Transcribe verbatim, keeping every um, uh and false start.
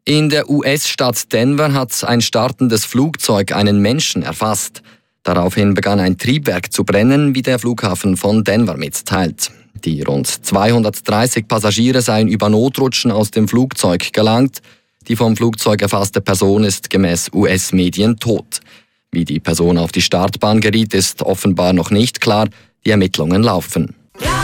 In der U S-Stadt Denver hat ein startendes Flugzeug einen Menschen erfasst. Daraufhin begann ein Triebwerk zu brennen, wie der Flughafen von Denver mitteilt. Die rund zweihundertdreißig Passagiere seien über Notrutschen aus dem Flugzeug gelangt. Die vom Flugzeug erfasste Person ist gemäß U S-Medien tot. Wie die Person auf die Startbahn geriet, ist offenbar noch nicht klar. Die Ermittlungen laufen.